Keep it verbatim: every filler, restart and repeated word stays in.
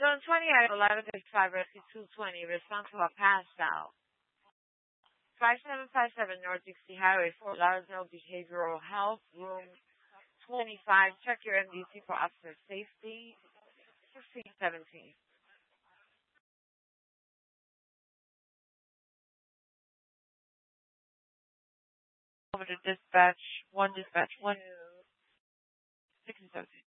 Zone twenty, Idaho eleven fifty-five, Rescue two twenty. Respond to a pass out. five seven five seven North Dixie Highway, Fort Lauderdale Behavioral Health, Room twenty-five. Check your M D C for officer safety. fifteen seventeen. Over to dispatch, one dispatch, one, sixteen seventeen.